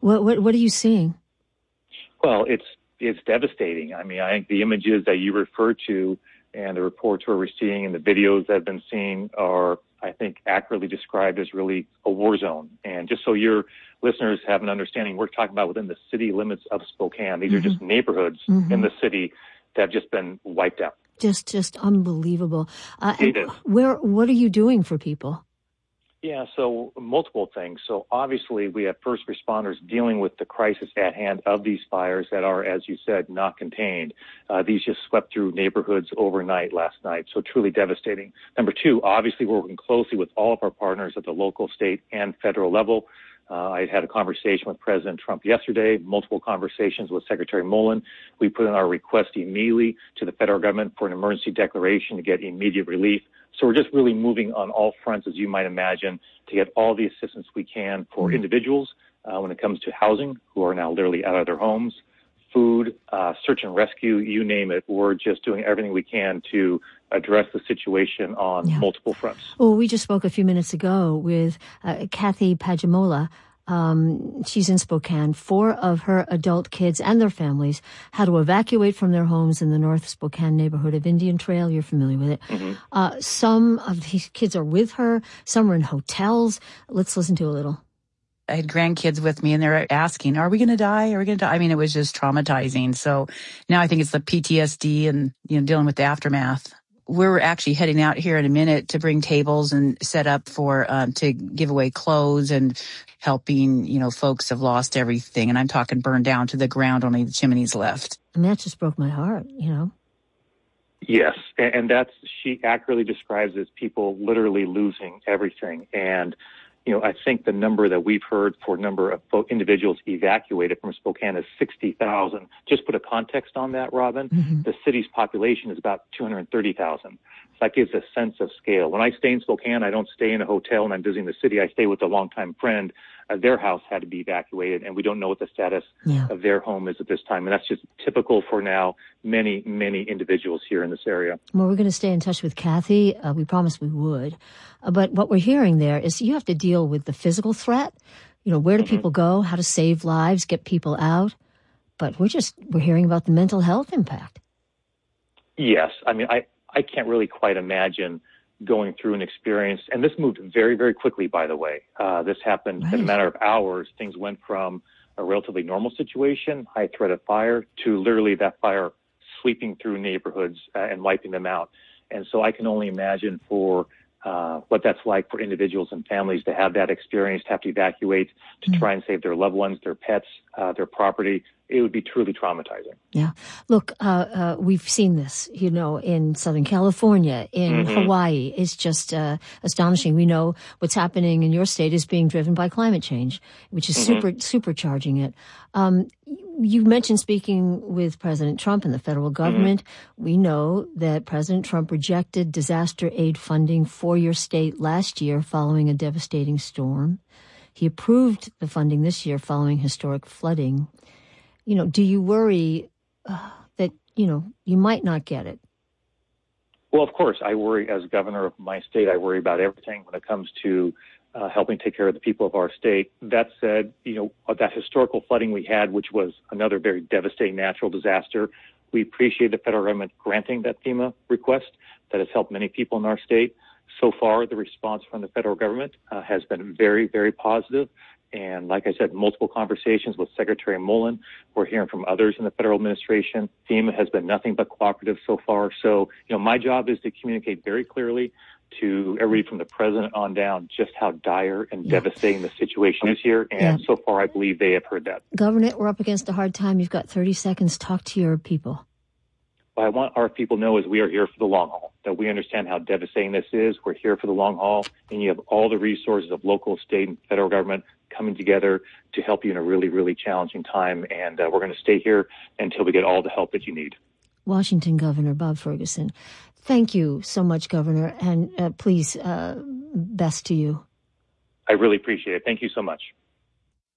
What are you seeing? Well, it's devastating. I mean, I think the images that you refer to and the reports we're seeing and the videos that have been seen are, I think, accurately described as really a war zone. And just so your listeners have an understanding, we're talking about within the city limits of Spokane. These are just neighborhoods in the city that have just been wiped out. Just unbelievable. What are you doing for people? Yeah, so multiple things. So obviously we have first responders dealing with the crisis at hand of these fires that are, as you said, not contained. These just swept through neighborhoods overnight last night, so truly devastating. Number two, obviously we're working closely with all of our partners at the local, state, and federal level. I had a conversation with President Trump yesterday, multiple conversations with Secretary Mullen. We put in our request immediately to the federal government for an emergency declaration to get immediate relief. So we're just really moving on all fronts, as you might imagine, to get all the assistance we can for individuals when it comes to housing, who are now literally out of their homes, food, search and rescue, you name it. We're just doing everything we can to address the situation on multiple fronts. Well, we just spoke a few minutes ago with Kathy Pajamola. She's in Spokane. 4 of her adult kids and their families had to evacuate from their homes in the North Spokane neighborhood of Indian Trail. You're familiar with it. Some of these kids are with her. Some are in hotels. Let's listen to a little. I had grandkids with me and they're asking, are we going to die? Are we going to die? I mean, it was just traumatizing. So now I think it's the PTSD and, dealing with the aftermath. We're actually heading out here in a minute to bring tables and set up for, to give away clothes and helping, folks have lost everything. And I'm talking burned down to the ground, only the chimneys left. And that just broke my heart, Yes. And she accurately describes it as people literally losing everything. And, I think the number that we've heard for number of individuals evacuated from Spokane is 60,000. Just put a context on that, Robin. The city's population is about 230,000. So that gives a sense of scale. When I stay in Spokane, I don't stay in a hotel and I'm visiting the city. I stay with a longtime friend. Their house had to be evacuated, and we don't know what the status of their home is at this time. And that's just typical for now many, many individuals here in this area. Well, we're going to stay in touch with Kathy. We promised we would. But what we're hearing there is you have to deal with the physical threat. Where do people go? How to save lives, get people out. But we're hearing about the mental health impact. Yes. I mean, I can't really quite imagine going through an experience, and this moved very, very quickly, by the way. This happened in a matter of hours. Things went from a relatively normal situation, high threat of fire, to literally that fire sweeping through neighborhoods and wiping them out. And so I can only imagine for what that's like for individuals and families to have that experience, to have to evacuate, to try and save their loved ones, their pets, their property. It would be truly traumatizing. Yeah. Look, we've seen this, in Southern California, in Hawaii. It's just astonishing. We know what's happening in your state is being driven by climate change, which is supercharging it. You mentioned speaking with President Trump and the federal government. We know that President Trump rejected disaster aid funding for your state last year following a devastating storm. He approved the funding this year following historic flooding. Do you worry that, you might not get it? Well, of course, I worry as governor of my state. I worry about everything when it comes to helping take care of the people of our state. That said, that historical flooding we had, which was another very devastating natural disaster, we appreciate the federal government granting that FEMA request that has helped many people in our state. So far, the response from the federal government has been very, very positive. And like I said, multiple conversations with Secretary Mullen. We're hearing from others in the federal administration. FEMA has been nothing but cooperative so far. So, my job is to communicate very clearly to everybody from the president on down just how dire and devastating the situation is here. And so far, I believe they have heard that. Governor, we're up against a hard time. You've got 30 seconds. Talk to your people. What I want our people to know is we are here for the long haul, that we understand how devastating this is. We're here for the long haul, and you have all the resources of local, state, and federal government coming together to help you in a really, really challenging time. And we're going to stay here until we get all the help that you need. Washington Governor Bob Ferguson, thank you so much, Governor, and please, best to you. I really appreciate it. Thank you so much.